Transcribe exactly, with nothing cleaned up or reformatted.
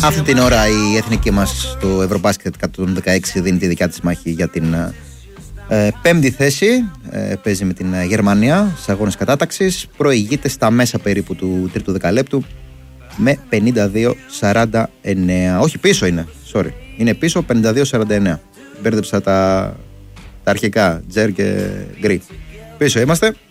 Αυτή την ώρα η εθνική μας στο Ευρωμπάσκετ εκατόν δεκαέξι δίνει τη δικιά της μάχη για την ε, πέμπτη θέση. Ε, παίζει με την Γερμανία σε αγώνες κατάταξης. Προηγείται στα μέσα περίπου του τρίτου δεκαλέπτου με πενήντα δύο σαράντα εννέα. Όχι, πίσω είναι. Sorry. Είναι πίσω πενήντα δύο σαράντα εννέα. Μπέρδεψα τα, τα αρχικά. Τζέρ και Γκρι. Πίσω είμαστε.